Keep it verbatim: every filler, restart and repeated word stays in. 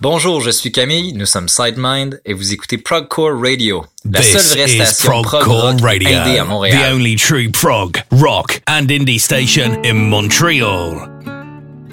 Bonjour, je suis Camille, nous sommes Sidemind et vous écoutez Progcore Radio, la This seule vraie is station prog Progcore rock Radio, indé à Montréal. the only true prog, rock and indie station in Montreal.